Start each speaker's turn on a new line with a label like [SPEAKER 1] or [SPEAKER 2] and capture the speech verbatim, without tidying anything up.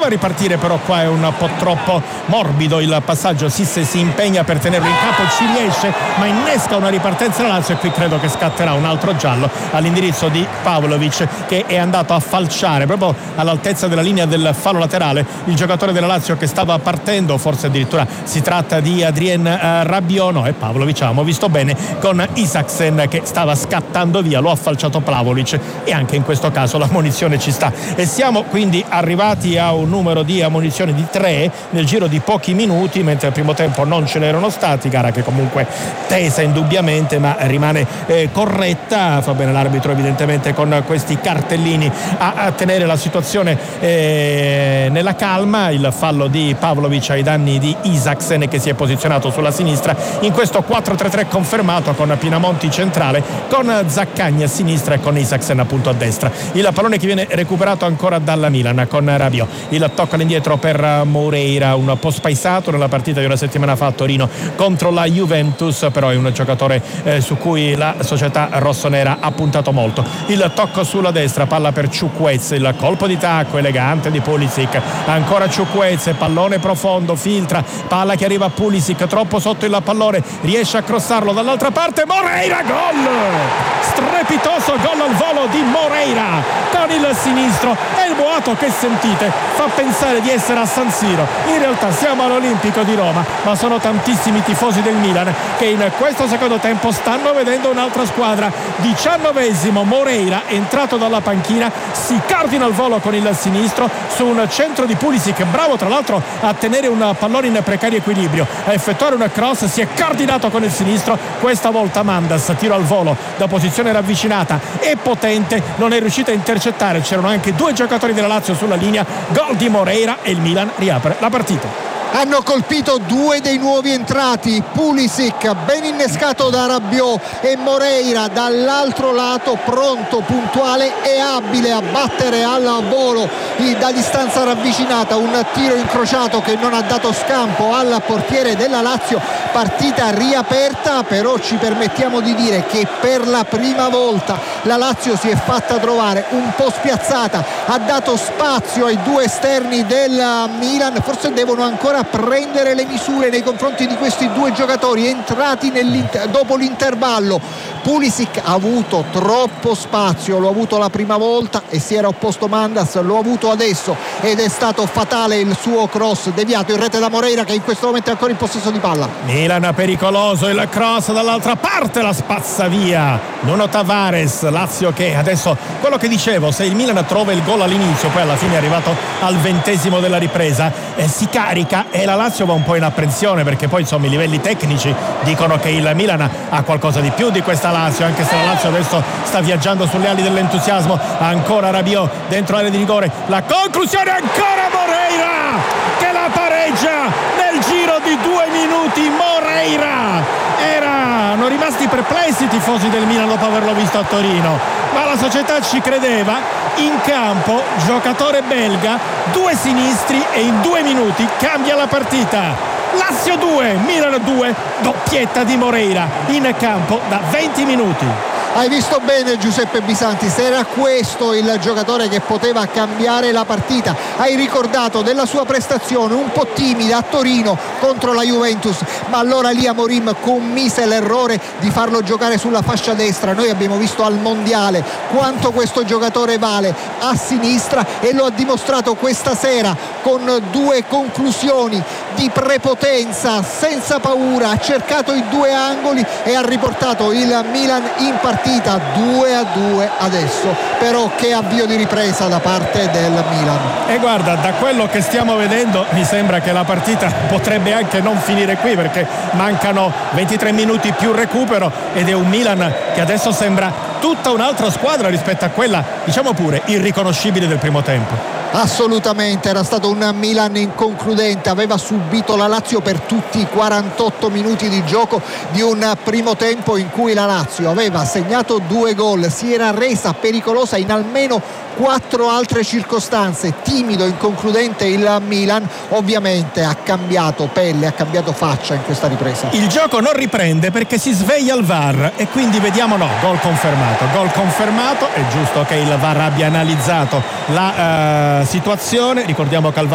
[SPEAKER 1] ripartire, però qua è un po' troppo morbido il passaggio. Sisse si impegna per tenerlo in campo, ci riesce, ma innesca una ripartenza la Lazio, e qui credo che scatterà un altro giallo all'indirizzo di Pavlovic, che è andato a falciare proprio all'altezza della linea del fallo laterale il giocatore della Lazio che stava partendo, forse addirittura si tratta di Adrien uh, Rabiot, no, e Pavlovic, avevamo visto bene, con Isaksen che stava scattando via, lo ha falciato Pavlovic, e anche in questo caso la munizione ci sta, e siamo quindi arrivati a un numero di ammonizioni di tre nel giro di pochi minuti, mentre al primo tempo non ce n'erano stati. Gara che comunque tesa indubbiamente, ma rimane eh, corretta. Fa bene l'arbitro evidentemente con questi cartellini a, a tenere la situazione eh, nella calma. Il fallo di Pavlovic ai danni di Isaksen, che si è posizionato sulla sinistra in questo quattro tre tre confermato, con Pinamonti centrale, con Zaccagni a sinistra e con Isaksen appunto a destra. Il pallone che viene recuperato ancora dalla Milan con Rabiot. Il tocco all'indietro per Moreira, un po' spaesato nella partita di una settimana fa a Torino contro la Juventus, però è un giocatore eh, su cui la società rossonera ha puntato molto. Il tocco sulla destra, palla per Chukwueze, il colpo di tacco elegante di Pulisic, ancora Chukwueze, pallone profondo, filtra, palla che arriva a Pulisic, troppo sotto il pallone, riesce a crossarlo dall'altra parte, Moreira, gol! Strepitoso gol al volo di Moreira con il sinistro, e il boato che sentite fa pensare di essere a San Siro. In realtà siamo all'Olimpico di Roma, ma sono tantissimi tifosi del Milan che in questo secondo tempo stanno vedendo un'altra squadra. Diciannovesimo, Moreira entrato dalla panchina, si cardina al volo con il sinistro su un centro di Pulisic, bravo tra l'altro a tenere un pallone in precario equilibrio, a effettuare una cross, si è cardinato con il sinistro, questa volta Mandas, tiro al volo da posizione ravvicinata e potente, non è riuscito a intercettare, c'erano anche due giocatori della Lazio sulla linea, gol di Moreira e il Milan riapre la partita.
[SPEAKER 2] Hanno colpito due dei nuovi entrati, Pulisic ben innescato da Rabiot e Moreira dall'altro lato, pronto, puntuale e abile a battere al volo da distanza ravvicinata un tiro incrociato che non ha dato scampo al portiere della Lazio. Partita riaperta, però ci permettiamo di dire che per la prima volta la Lazio si è fatta trovare un po' spiazzata, ha dato spazio ai due esterni del Milan, forse devono ancora prendere le misure nei confronti di questi due giocatori entrati dopo l'intervallo. Pulisic ha avuto troppo spazio, lo ha avuto la prima volta e si era opposto Mandas, lo ha avuto adesso ed è stato fatale il suo cross deviato in rete da Moreira, che in questo momento è ancora in possesso di palla.
[SPEAKER 1] Milan pericoloso, il cross dall'altra parte, la spazza via Nuno Tavares. Lazio che adesso, quello che dicevo, se il Milan trova il gol all'inizio, poi alla fine è arrivato al ventesimo della ripresa, eh, si carica e la Lazio va un po' in apprensione, perché poi insomma i livelli tecnici dicono che il Milan ha qualcosa di più di questa Lazio, anche se la Lazio adesso sta viaggiando sulle ali dell'entusiasmo. Ancora Rabiot dentro l'area di rigore, la conclusione, ancora Moreira che la pareggia nel giro di due minuti. Moreira, erano rimasti perplessi i tifosi del Milan dopo averlo visto a Torino, ma la società ci credeva. In campo, giocatore belga, due sinistri e in due minuti cambia la partita. Lazio due, Milan due, doppietta di Moreira in campo da venti minuti.
[SPEAKER 2] Hai visto bene Giuseppe Bisanti, se era questo il giocatore che poteva cambiare la partita. Hai ricordato della sua prestazione un po' timida a Torino contro la Juventus, ma allora lì Amorim commise l'errore di farlo giocare sulla fascia destra. Noi abbiamo visto al mondiale quanto questo giocatore vale a sinistra e lo ha dimostrato questa sera con due conclusioni di prepotenza, senza paura, ha cercato i due angoli e ha riportato il Milan in partita. Due a due adesso, però che avvio di ripresa da parte del Milan.
[SPEAKER 1] E guarda, da quello che stiamo vedendo mi sembra che la partita potrebbe anche non finire qui, perché mancano ventitré minuti più recupero ed è un Milan che adesso sembra tutta un'altra squadra rispetto a quella, diciamo pure, irriconoscibile del primo tempo.
[SPEAKER 2] Assolutamente, era stato un Milan inconcludente, aveva subito la Lazio per tutti i quarantotto minuti di gioco di un primo tempo in cui la Lazio aveva segnato due gol, si era resa pericolosa in almeno quattro altre circostanze. Timido, inconcludente il Milan, ovviamente ha cambiato pelle, ha cambiato faccia in questa ripresa.
[SPEAKER 1] Il gioco non riprende perché si sveglia il V A R e quindi vediamo, no, gol confermato, gol confermato, è giusto che il V A R abbia analizzato la uh, situazione. Ricordiamo che al V A R